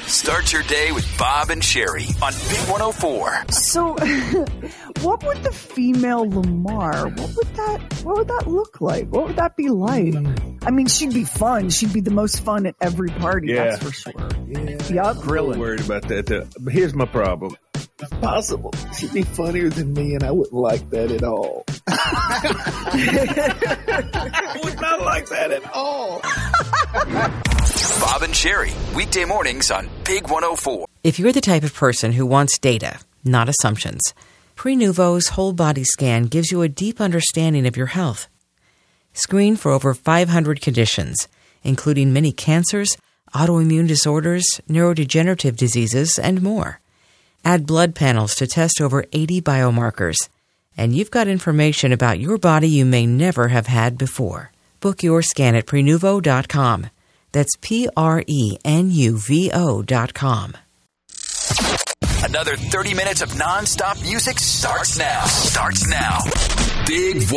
Start your day with Bob and Sherry on Big 104. So, what would the female Lamar, what would that look like? What would that be like? I mean, she'd be fun. She'd be the most fun at every party, that's for sure. Yeah, I'm grilling. worried about that. But here's my problem. It's possible. She'd be funnier than me, and I wouldn't like that at all. I would not like that at all. Bob and Sherry, weekday mornings on Big 104. If you're the type of person who wants data, not assumptions, Prenuvo's whole body scan gives you a deep understanding of your health. Screen for over 500 conditions, including many cancers, autoimmune disorders, neurodegenerative diseases, and more. Add blood panels to test over 80 biomarkers, and you've got information about your body you may never have had before. Book your scan at Prenuvo.com. That's Prenuvo.com. Another 30 minutes of non-stop music starts now. Big